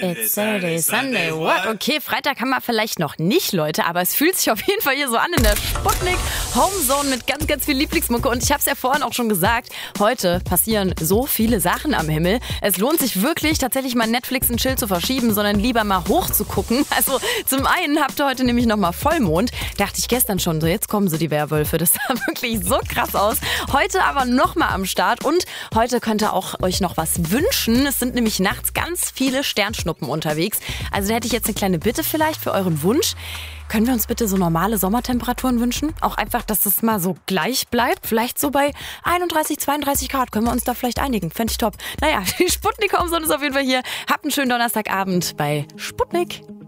It's Saturday, Sunday, what? Okay, Freitag haben wir vielleicht noch nicht, Leute, aber es fühlt sich auf jeden Fall hier so an in der Sputnik Homezone mit ganz, ganz viel Lieblingsmucke. Und ich habe es ja vorhin auch schon gesagt, heute passieren so viele Sachen am Himmel. Es lohnt sich wirklich, tatsächlich mal Netflix und Chill zu verschieben, sondern lieber mal hoch zu gucken. Also zum einen habt ihr heute nämlich nochmal Vollmond. Dachte ich gestern schon, so jetzt kommen so die Werwölfe. Das sah wirklich so krass aus. Heute aber nochmal am Start. Und heute könnt ihr auch euch noch was wünschen. Es sind nämlich nachts ganz viele Sternschnuppen unterwegs. Also da hätte ich jetzt eine kleine Bitte vielleicht für euren Wunsch. Können wir uns bitte so normale Sommertemperaturen wünschen? Auch einfach, dass es mal so gleich bleibt. Vielleicht so bei 31, 32 Grad. Können wir uns da vielleicht einigen? Fände ich top. Naja, die Sputnik Homezone ist auf jeden Fall hier. Habt einen schönen Donnerstagabend bei Sputnik.